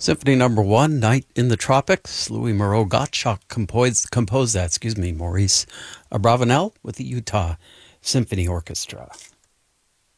Symphony Number 1, Night in the Tropics. Louis Moreau Gottschalk composed that, Maurice Abravanel with the Utah Symphony Orchestra.